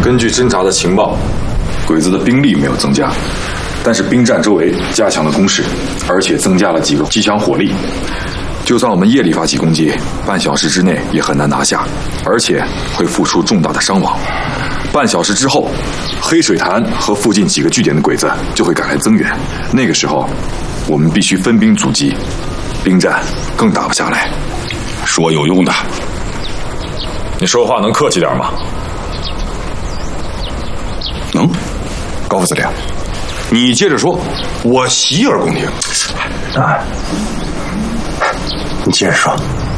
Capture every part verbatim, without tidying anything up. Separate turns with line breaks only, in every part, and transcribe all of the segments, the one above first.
根据侦查的情报，鬼子的兵力没有增加，但是兵站周围加强了攻势，而且增加了几个机枪火力。就算我们夜里发起攻击，半小时之内也很难拿下，而且会付出重大的伤亡。半小时之后，黑水潭和附近几个据点的鬼子就会赶来增援，那个时候，我们必须分兵阻击，兵站更打不下来。
说有用的，
你说话能客气点吗？
能，高副司令，你接着说，我洗耳恭听。
啊，你接着说。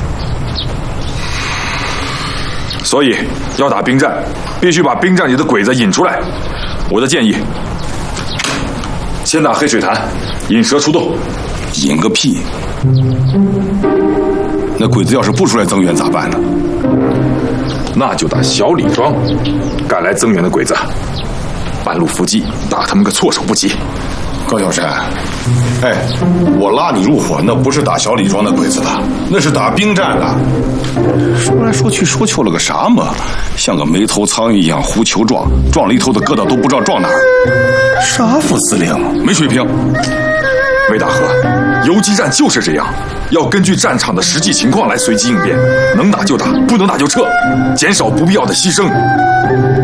所以要打兵站，必须把兵站里的鬼子引出来。我的建议，先打黑水潭，引蛇出洞。
引个屁！那鬼子要是不出来增援咋办呢？
那就打小李庄，赶来增援的鬼子，半路伏击，打他们个措手不及。
高小山，哎，我拉你入伙，那不是打小李庄的鬼子的，那是打兵站的。说来说去说错了个啥嘛？像个没头苍蝇一样胡球撞，撞了一头的疙瘩都不知道撞哪儿。
啥副司令？
没水平。
魏大河，游击战就是这样，要根据战场的实际情况来随机应变，能打就打，不能打就撤，减少不必要的牺牲。